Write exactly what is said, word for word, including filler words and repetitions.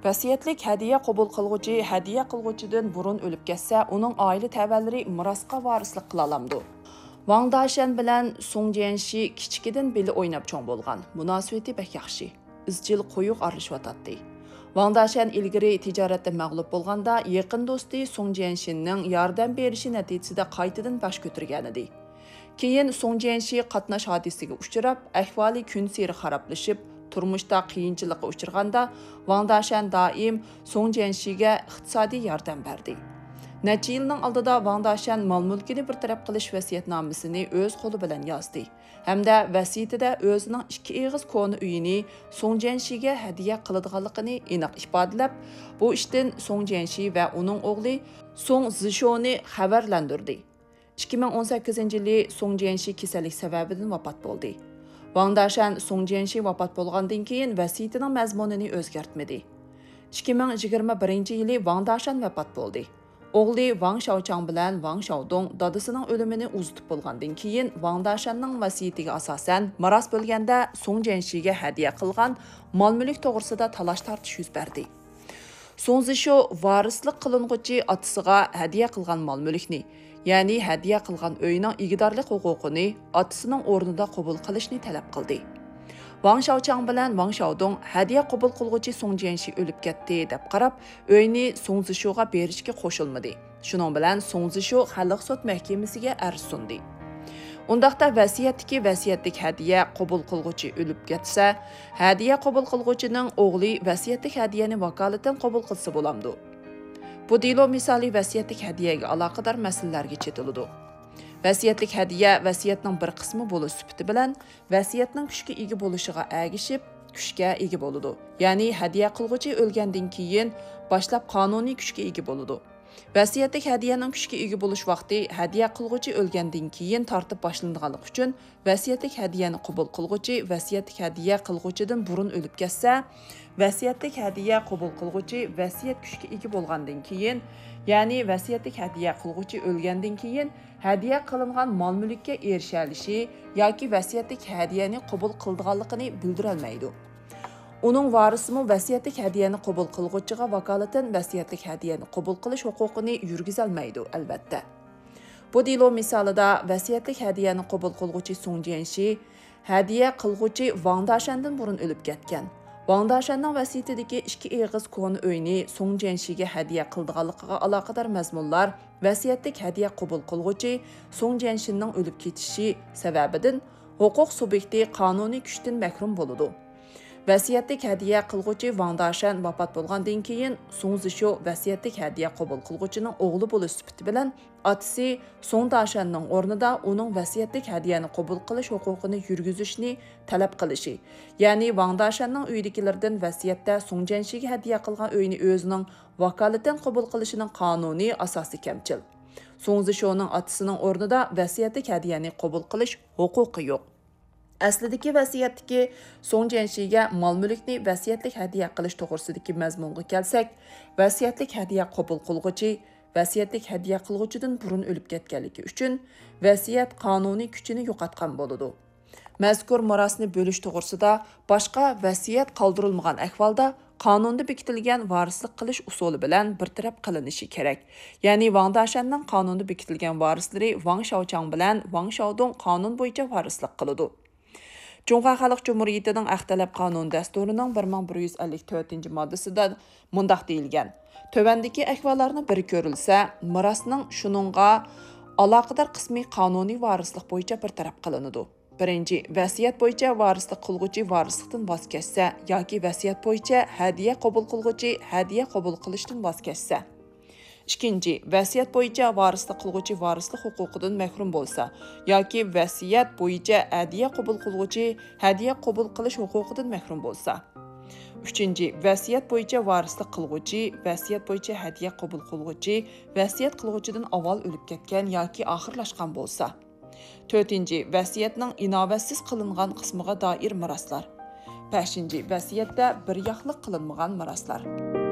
Vəsiyyətlik hədiyyə qəbul qılğucu hədiyyə qılğucudan burun ölüb ketsə, onun ailə təbəələri mirasqa varislik qıla alamdı. Wang Dashan bilan Song Jianxi kichikidan beli o'ynab cho'ng bo'lgan. Munosabati bak yaxshi. Izchil quyuq aralashayotdi. Wang Dashan ilgari tijoratda mag'lub bo'lganda, yaqin do'sti Song Jianxining yordam berishi natijasida qaytadan bosh ko'targan edi. Keyin Song Jianxi qatnash hodisiga uchrab, ahvoli kun sari xarablashib, turmushda qiyinchilikqa uchraganda, Wang Dashan doim Song Jianxiga iqtisodiy yordam berdi. Necha yilning oldida Wang Dashan mol-mulkini bir taraf qilish vasiyatnomasini o'z qo'li bilan yozdi. Hamda vasiyatida o'zining ikki eg'iz koni uyini Song Jianxiga hadiya qiladiganligini aniq ifodalab, bu ishdan Song Jianxi va uning o'g'li Song Zishoni xabarlantirdi. ikki ming o'n sakkizinchi yili Song Jianxi kasallik sababidan vafot bo'ldi. Wang Dashan Song Jianxi vafot bo'lgandan keyin vasiyatining mazmunini o'zgartmadi. ikki ming yigirma birinchi yili Wang Dashan vafot bo'ldi. O'g'li Wang Shaochang bilan Wang Shaodong dadasining o'limini uzitib bo'lgandan keyin Wang Dashanning vasiyatiga asosan miros bo'lganda Song Jianxiga hadiya qilgan mol-mulk to'g'risida talash-tartish yuz berdi. Song Zisho varislik qilinguchi otasiga hadiya qilgan mol-mulkni, ya'ni hadiya qilgan uyning igidorlik huquqini otasining o'rnida qabul qilishni talab qildi. Wang Shaochang bilan Wang Shaodong hadiya qabul qilguvchi Song Jianxi o'lib ketdi deb qarab, uyni Song Zishoga berishga qo'shilmadi. Shuning bilan Song Zisho xalq sud mahkamasiga arz sundi. Undaqda vasiyatdagi vasiyatlik hadiya qabul qilguvchi o'lib ketsa, hadiya qabul qilguvchining o'g'li vasiyatlik hadiyani vakolatan qabul qilsa bo'lamdi. Bu delo misoli vasiyatlik hadiyaga aloqador masalalarga chetiladi. Vasiyatlik hadiya vasiyatning bir qismi bo'lish sifati bilan vasiyatning kuchga ega bo'lishiga agishib, kuchga ega bo'ladi. Ya'ni hadiya qilguvchi o'lgandan keyin boshlab qonuniy kuchga ega bo'ladi. Vasiyatlik hadiyaning kuchga ega bo'lish vaqti hadiya qilguvchi o'lgandan keyin tortib boshlanganlik uchun vasiyatlik hadiyani qabul qilguvchi vasiyatlik hadiya qilguvchidan burun o'lib ketsa, vasiyatlik hadiya qabul qilguvchi vasiyat kuchga ega bo'lgandan keyin, ya'ni vasiyatlik hadiya qilguvchi o'lgandan keyin hadiya qilingan mol-mulkka erishilishi yoki vasiyatlik hadiyani qabul qilganligini bildirolmaydi. Uning varisimi vasiyatlik hadiyani qabul qilguvchiga vakolatan vasiyatlik hadiyani qabul qilish huquqini yurgizolmaydi, albatta. Bu delo misolida vasiyatlik hadiyani qabul qilguvchi Song Jianxi hadiya qilguvchi Wang Dashandan burun o'lib ketgan. Wang Dashanning vasiyatidagi ikki eg'iz koni uyni Song Jianxiga hadiya qildiganligiga aloqador mazmunlar vasiyatlik hadiya qabul qilguvchi Song Jianxining o'lib ketishi sababidan huquq subyekti qonuniy kuchdan mahrum bo'ladi. Vasiyatlik hadiya qilguvchi Wang Dashan vafot bo'lgandan keyin Song Zisho vasiyatlik hadiya qabul qilguvchining o'g'li bo'lish sifati bilan otasi Song Dashanning o'rnida uning vasiyatlik hadiyani qabul qilish huquqini yurgizishni talab qilishi, ya'ni Wang Dashanning uyidagilardan vasiyatda Song Jianxiga hadiya qilgan uyni o'zining vakolatan qabul qilishining qonuniy asosi kamchil. Song Zishoning otasining o'rnida vasiyatlik hadiyani qabul qilish huquqi yo'q. Aslidagi vasiyatdagi Song Jianxiga mol-mulkni vasiyatlik hadiya qilish to'g'risidagi mazmunga kelsak, vasiyatlik hadiya qabul qilguvchi vasiyatlik hadiya qilguvchidan burun o'lib ketganligi uchun vasiyat qonuniy kuchini yo'qotgan bo'ladi. Mazkur mirosni bo'lish to'g'risida boshqa vasiyat qoldirilmagan ahvolda qonunda bekitilgan varislik qilish usuli bilan bir taraf qilinishi kerak. Ya'ni Wang Dashanning qonunda bekitilgan varislari Wang Shaochang bilan Wang Shaodong qonun bo'yicha varislik qiladi. Cumhuriyet Xalq Cumhuriyetining Axtalab qonun dasturining bir ming bir yuz ellik to'rtinchi moddasida mundaq deyilgan. Tövandagi ahvollarni bir ko'rilsa, mirosning shuningga aloqador qismi qonuniy varislik bo'yicha bir taraf qilinadi. Birinchi, vasiyat bo'yicha varislik qilguvchi varislikdan voz kechsa yoki vasiyat bo'yicha hadiya qabul qilguvchi hadiya qabul qilishdan voz kechsa. Ikkinchi, vasiyat bo'yicha varislik qilguvchi varislik huquqidan mahrum bo'lsa yoki vasiyat bo'yicha hadiya qabul qilguvchi hadiya qabul qilish huquqidan mahrum bo'lsa. Uchinchi, vasiyat bo'yicha varislik qilguvchi vasiyat bo'yicha hadiya qabul qilguvchi vasiyat qilguvchidan avval o'lib ketgan yoki oxirlashgan bo'lsa. To'rtinchi, vasiyatning inovatsiz qilingan qismiga doir miroslar. Beshinchi, vasiyatda bir yoqliq qilinmagan miroslar.